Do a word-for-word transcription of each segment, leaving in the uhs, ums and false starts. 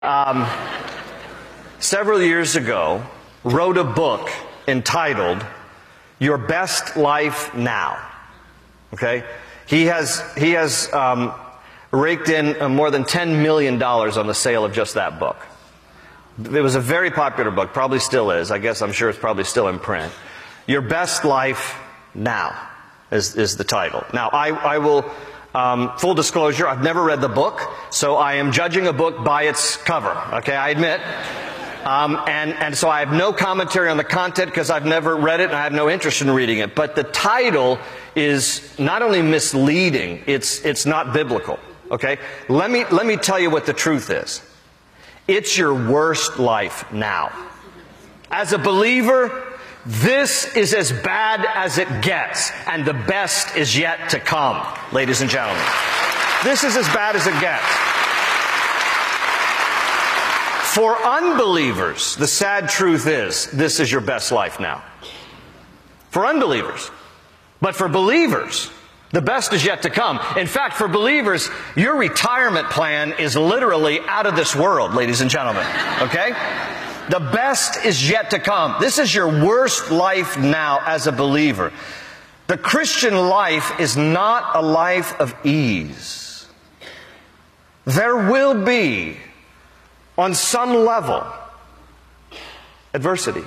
Um, several years ago, wrote a book entitled Your Best Life Now. Okay? He has, he has um, raked in uh, more than ten million dollars on the sale of just that book. It was a very popular book, probably still is. I guess I'm sure it's probably still in print. Your Best Life Now is, is the title. Now, I, I will... Um, full disclosure, I've never read the book, so I am judging a book by its cover, okay, I admit. Um, and, and so I have no commentary on the content because I've never read it and I have no interest in reading it. But the title is not only misleading, it's, it's not biblical, okay? Let me, let me tell you what the truth is. It's your worst life now. As a believer, this is as bad as it gets, and the best is yet to come, ladies and gentlemen. This is as bad as it gets. For unbelievers, the sad truth is, this is your best life now. For unbelievers. But for believers, the best is yet to come. In fact, for believers, your retirement plan is literally out of this world, ladies and gentlemen. Okay? The best is yet to come. This is your worst life now as a believer. The Christian life is not a life of ease. There will be, on some level, adversity,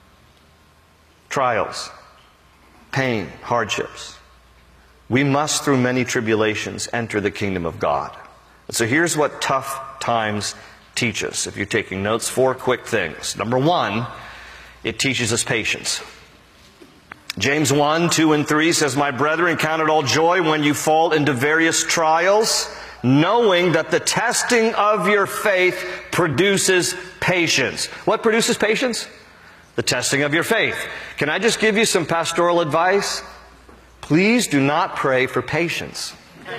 trials, pain, hardships. We must, through many tribulations, enter the kingdom of God. So here's what tough times teach us. If you're taking notes, four quick things. Number one, it teaches us patience. James one, two, and three says, My brethren, count it all joy when you fall into various trials, knowing that the testing of your faith produces patience. What produces patience? The testing of your faith. Can I just give you some pastoral advice? Please do not pray for patience.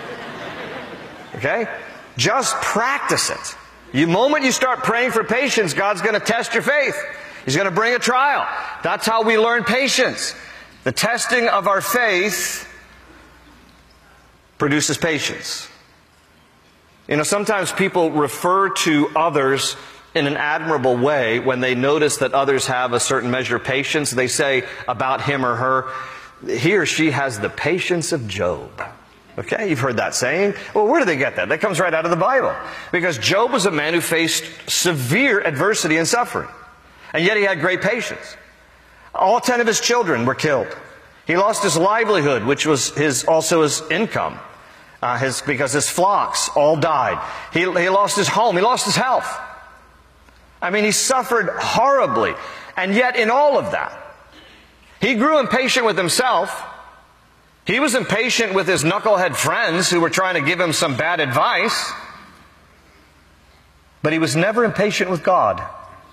Okay? Just practice it. The moment you start praying for patience, God's going to test your faith. He's going to bring a trial. That's how we learn patience. The testing of our faith produces patience. You know, sometimes people refer to others in an admirable way when they notice that others have a certain measure of patience. They say about him or her, he or she has the patience of Job. Okay, you've heard that saying. Well, where do they get that? That comes right out of the Bible. Because Job was a man who faced severe adversity and suffering. And yet he had great patience. All ten of his children were killed. He lost his livelihood, which was his also his income. Uh, his, because his flocks all died. He, he lost his home. He lost his health. I mean, he suffered horribly. And yet in all of that, he grew impatient with himself. He was impatient with his knucklehead friends who were trying to give him some bad advice. But he was never impatient with God.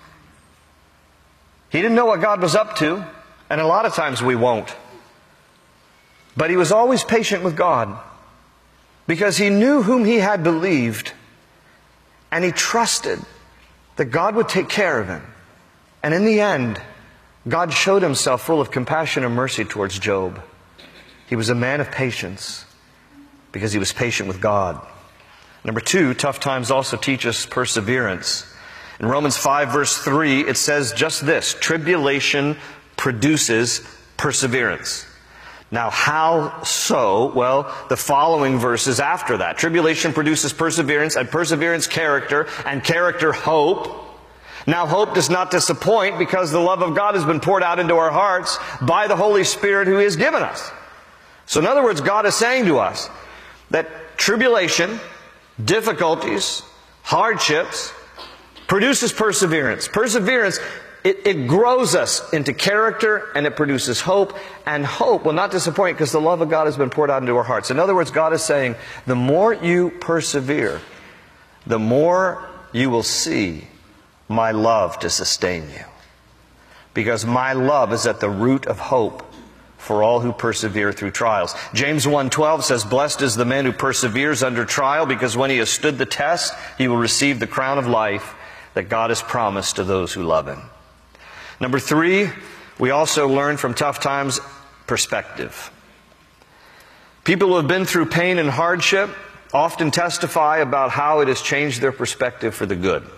He didn't know what God was up to, and a lot of times we won't. But he was always patient with God because he knew whom he had believed, and he trusted that God would take care of him. And in the end, God showed himself full of compassion and mercy towards Job. He was a man of patience because he was patient with God. Number two, tough times also teach us perseverance. In Romans five verse three, it says just this, tribulation produces perseverance. Now, how so? Well, the following verses after that. Tribulation produces perseverance, and perseverance character, and character hope. Now, hope does not disappoint because the love of God has been poured out into our hearts by the Holy Spirit who He has given us. So in other words, God is saying to us that tribulation, difficulties, hardships produces perseverance. Perseverance, it, it grows us into character and it produces hope. And hope will not disappoint because the love of God has been poured out into our hearts. In other words, God is saying, the more you persevere, the more you will see my love to sustain you. Because my love is at the root of hope for all who persevere through trials. James one twelve says, Blessed is the man who perseveres under trial, because when he has stood the test, he will receive the crown of life that God has promised to those who love Him. Number three, we also learn from tough times perspective. People who have been through pain and hardship often testify about how it has changed their perspective for the good.